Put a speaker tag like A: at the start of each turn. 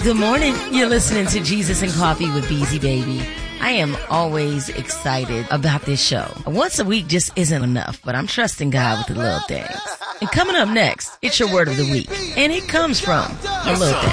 A: Good morning. You're listening to Jesus and Coffee with Beezy Baby. I am always excited about this show. Once a week just isn't enough, but I'm trusting God with the little things. And coming up next, it's your word of the week. And it comes from a little thing.